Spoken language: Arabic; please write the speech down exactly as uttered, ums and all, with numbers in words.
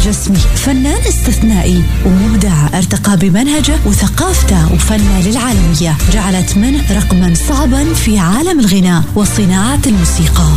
جسمي، فنان استثنائي ومبدع ارتقى بمنهجه وثقافته وفنه للعالمية، جعلت منه رقما صعبا في عالم الغناء وصناعة الموسيقى.